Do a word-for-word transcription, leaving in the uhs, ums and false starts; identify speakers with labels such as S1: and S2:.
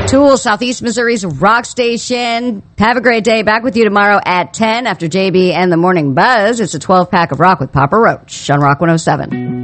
S1: Tool, Southeast Missouri's rock station. Have a great day. Back with you tomorrow at ten after J B and the Morning Buzz. It's a twelve pack of rock with Papa Roach on Rock one oh seven.